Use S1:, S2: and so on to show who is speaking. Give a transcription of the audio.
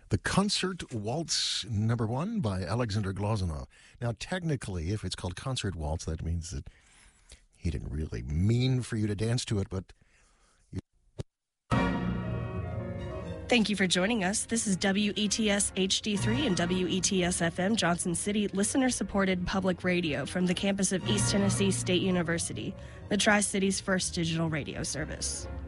S1: The Concert Waltz number 1 by Alexander Glazunov. Now, technically, if it's called Concert Waltz, that means that he didn't really mean for you to dance to it, but...
S2: Thank you for joining us. This is WETS HD3 and WETS FM Johnson City, listener-supported public radio from the campus of East Tennessee State University, the Tri-City's first digital radio service.